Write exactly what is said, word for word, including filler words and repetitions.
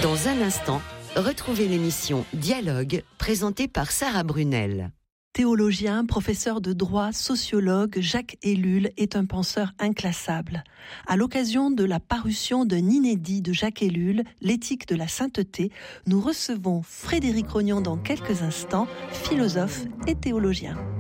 Dans un instant, retrouvez l'émission Dialogue, présentée par Sarah Brunel. Théologien, professeur de droit, sociologue, Jacques Ellul est un penseur inclassable. À l'occasion de la parution d'un inédit de Jacques Ellul, L'éthique de la sainteté, nous recevons Frédéric Rognon dans quelques instants, philosophe et théologien.